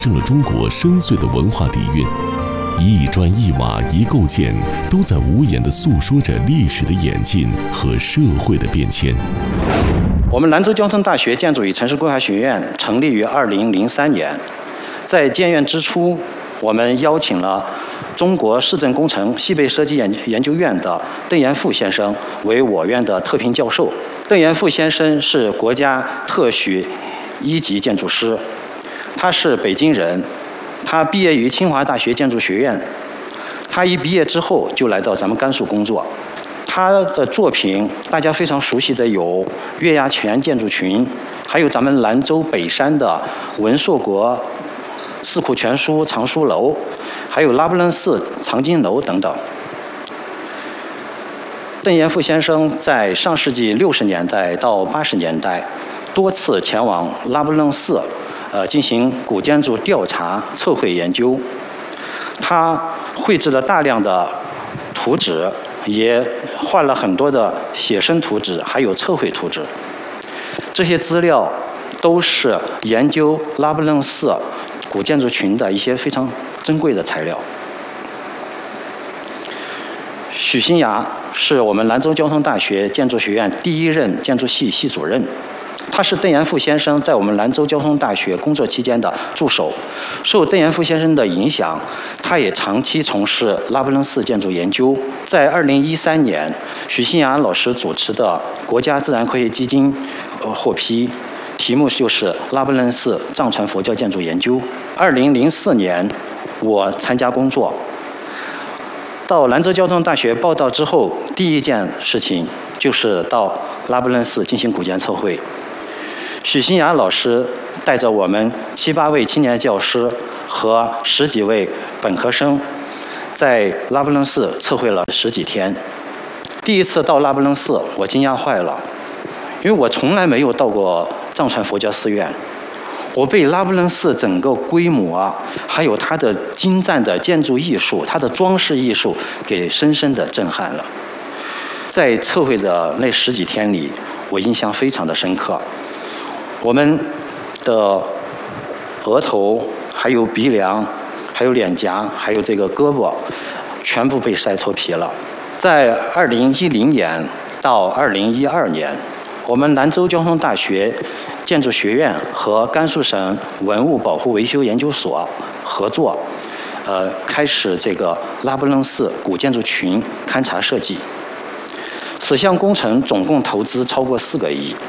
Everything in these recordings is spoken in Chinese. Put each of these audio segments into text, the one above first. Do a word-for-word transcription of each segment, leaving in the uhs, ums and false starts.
证了中国深邃的文化底蕴。一砖一瓦一构件，都在无言地诉说着历史的演进和社会的变迁。 我们兰州交通大学建筑与城市规划学院成立于二零零三年，在建院之初，我们邀请了中国市政工程西北设计研研究院的邓延富先生为我院的特聘教授。邓延富先生是国家特许一级建筑师，他是北京人。他毕业于清华大学建筑学院，他一毕业之后就来到咱们甘肃工作。他的作品大家非常熟悉的有月牙泉建筑群，还有咱们兰州北山的文硕国四库全书藏书楼，还有拉卜楞寺藏经楼等等。邓延富先生在上世纪六十年代到八十年代多次前往拉卜楞寺呃，进行古建筑调查、测绘研究，他绘制了大量的图纸，也画了很多的写生图纸，还有测绘图纸。这些资料都是研究拉卜楞寺古建筑群的一些非常珍贵的材料。许新芽是我们兰州交通大学建筑学院第一任建筑系系主任。他是邓延富先生在我们兰州交通大学工作期间的助手。受邓延富先生的影响，他也长期从事拉卜楞寺建筑研究。在二零一三年，许新芽老师主持的国家自然科学基金呃获批，题目就是拉卜楞寺藏传佛教建筑研究。二零零四年，我参加工作，到兰州交通大学报到之后，第一件事情就是到拉卜楞寺进行古建测绘。许新芽老师带着我们七八位青年教师和十几位本科生，在拉卜楞寺测绘了十几天。第一次到拉卜楞寺，我惊讶坏了，因为我从来没有到过藏传佛教寺院，我被拉卜楞寺整个规模啊，还有它的精湛的建筑艺术、它的装饰艺术给深深的震撼了。在测绘的那十几天里，我印象非常的深刻。我们的额头、还有鼻梁、还有脸颊、还有这个胳膊，全部被晒脱皮了。在二零一零年到二零一二年，我们兰州交通大学建筑学院和甘肃省文物保护维修研究所合作，呃，开始这个拉卜楞寺古建筑群勘察设计。此项工程总共投资超过四个亿。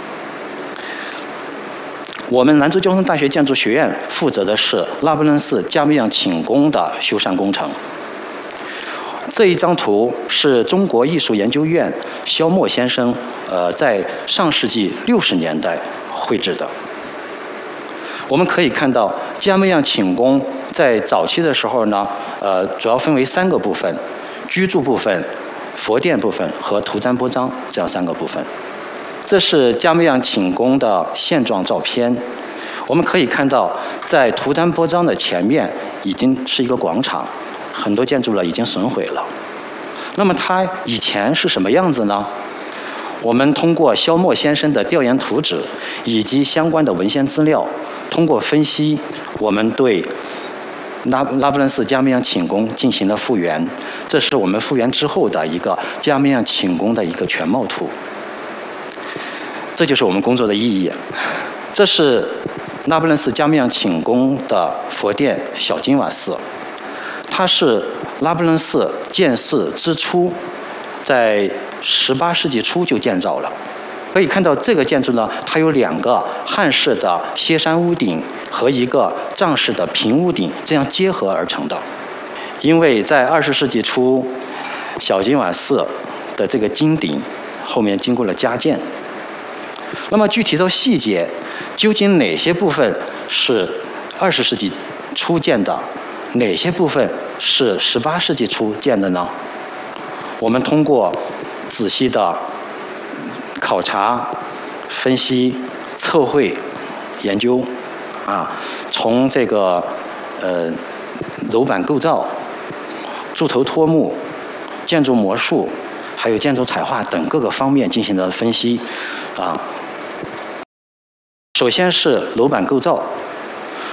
我们兰州交通大学建筑学院负责的是拉卜楞寺加木样寝宫的修缮工程。这一张图是中国艺术研究院萧默先生呃在上世纪六十年代绘制的。我们可以看到加木样寝宫在早期的时候呢，呃，主要分为三个部分：居住部分、佛殿部分和图瞻波章这样三个部分。这是加木样寝宫的现状照片。我们可以看到，在图瞻波章的前面已经是一个广场，很多建筑了已经损毁了。那么它以前是什么样子呢？我们通过萧默先生的调研图纸以及相关的文献资料，通过分析，我们对拉拉卜楞寺加木样寝宫进行了复原。这是我们复原之后的一个加木样寝宫的一个全貌图。这就是我们工作的意义。这是拉卜楞寺加木样寝宫的佛殿小金瓦寺，它是拉卜楞寺建寺之初，在十八世纪初就建造了。可以看到这个建筑呢，它有两个汉式的歇山屋顶和一个藏式的平屋顶，这样结合而成的。因为在二十世纪初，小金瓦寺的这个金顶后面经过了加建。那么具体的细节，究竟哪些部分是二十世纪初建的，哪些部分是十八世纪初建的呢？我们通过仔细的考察、分析、测绘、研究，啊，从这个呃楼板构造、柱头托木、建筑模数，还有建筑彩画等各个方面进行了分析，啊。首先是楼板构造，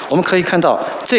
我们可以看到这